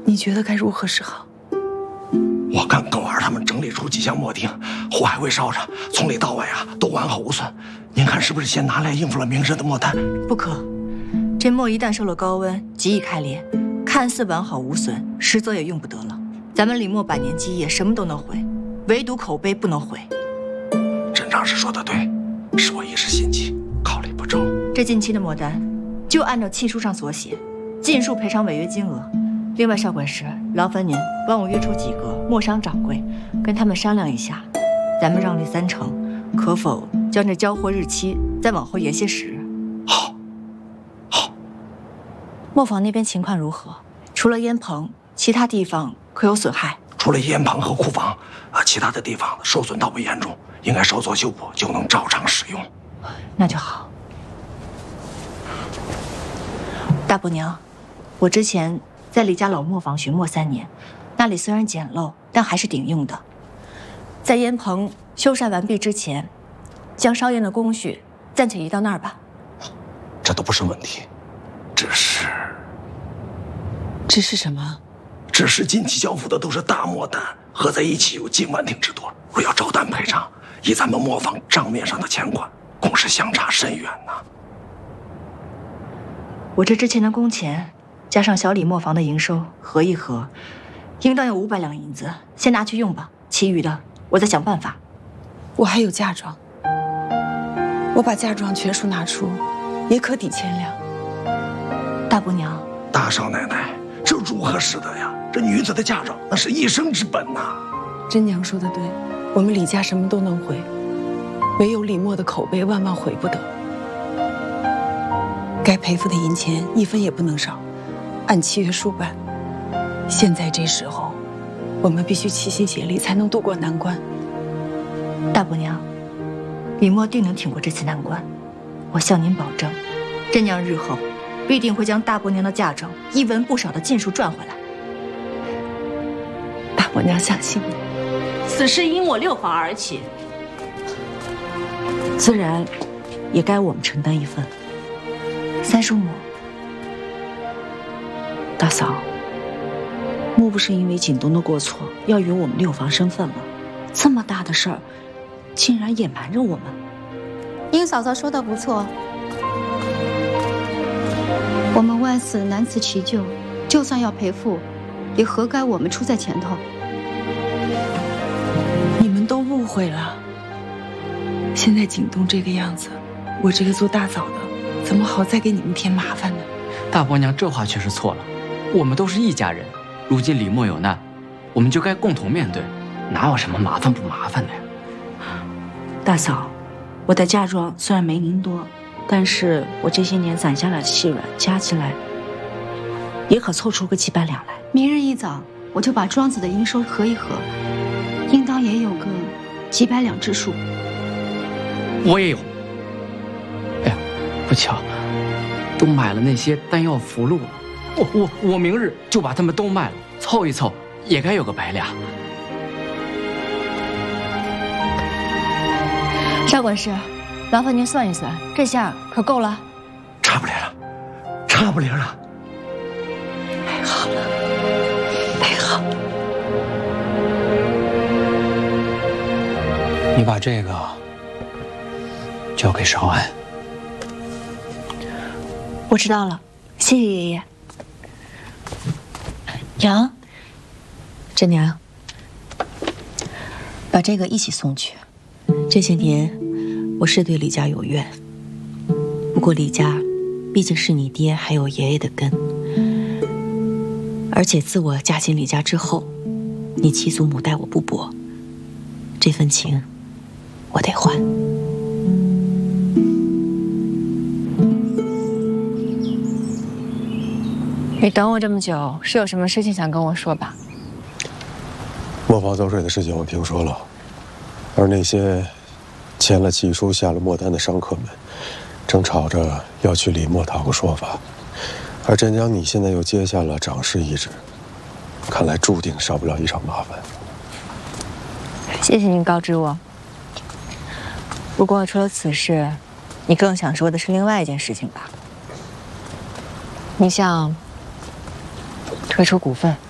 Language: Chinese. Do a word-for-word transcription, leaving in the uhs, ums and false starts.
你觉得该如何是好？ 我看耿儿他们整理出几箱墨锭，火还未烧着，从里到外啊都完好无损。您看是不是先拿来应付了明日的墨丹？ 不可，这墨一旦受了高温，极易开裂，看似完好无损，实则也用不得了。咱们李墨百年基业什么都能毁，唯独口碑不能毁。 镇长是说的对，是我一时心急，考虑不周。 这近期的墨单，就按照契书上所写，尽数赔偿违约金额。另外，少管事，劳烦您帮我约出几个墨商掌柜，跟他们商量一下，咱们让利三成，可否将这交货日期再往后延些时日？ 好，好。 磨坊那边情况如何？除了烟棚，其他地方可有损害？ 除了烟棚和库房，啊，其他的地方受损倒不严重，应该稍作修补就能照常使用。 那就好。大伯娘，我之前在李家老磨坊寻墨三年，那里虽然简陋，但还是顶用的。在烟棚修缮完毕之前，将烧烟的工序暂且移到那儿吧。 这都不是问题，只是， 只是什么？ 只是近期交付的都是大墨单，合在一起有近万锭之多。若要照单赔偿，以咱们磨坊账面上的钱款，恐是相差甚远呐。 我这之前的工钱，加上小李磨坊的营收，合一合，应当有五百两银子，先拿去用吧。其余的，我再想办法。 我还有嫁妆，我把嫁妆全数拿出，也可抵千两。 大伯娘， 大少奶奶，这如何使得呀？这女子的嫁妆那是一生之本呐。 甄娘说的对，我们李家什么都能毁，唯有李墨的口碑万万毁不得。该赔付的银钱一分也不能少，按契约书办。现在这时候，我们必须齐心协力，才能渡过难关。 大伯娘，李墨定能挺过这次难关，我向您保证，甄娘日后必定会将大伯娘的嫁妆一文不少的尽数赚回来。 大伯娘相信你。 此事因我六房而起， 自然也该我们承担一份。三叔母，大嫂，莫不是因为景东的过错要与我们六房身份了？这么大的事儿，竟然隐瞒着我们。 英嫂嫂说的不错，我们万死难辞其咎，就算要赔付，也何该我们出在前头？ 你们都误会了。现在景东这个样子，我这个做大嫂的，怎么好再给你们添麻烦呢？ 大伯娘这话确实错了，我们都是一家人，如今李墨有难，我们就该共同面对，哪有什么麻烦不麻烦的呀？ 大嫂，我的嫁妆虽然没您多，但是我这些年攒下来的细软加起来，也可凑出个几百两来。 明日一早，我就把庄子的营收合一合，应当也有个几百两之数。 我也有。哎呀，不巧，都买了那些丹药符箓了，我我我明日就把它们都卖了，凑一凑也该有个百两。 少管事，劳烦您算一算，这下可够了。 差不离了，差不离了。 太好了，太好了。 你把这个交给少安。 我知道了，谢谢爷爷。娘， 甄娘，把这个一起送去。这些年，我是对李家有怨，不过李家毕竟是你爹还有爷爷的根，而且自我嫁进李家之后，你七祖母待我不薄，这份情我得还。 你等我这么久，是有什么事情想跟我说吧？ 磨坊遭税的事情我听说了，而那些签了契书、下了墨单的商客们，正吵着要去李墨讨个说法。而镇江，你现在又接下了掌事一职，看来注定少不了一场麻烦。 谢谢您告知我。不过除了此事，你更想说的是另外一件事情吧？你想退出股份？